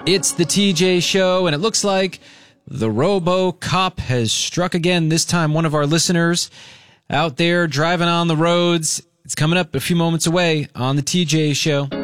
It's the TJ Show, and it looks like the Robo-Cop has struck again. This time, one of our listeners out there driving on the roads. It's coming up a few moments away on the TJ Show.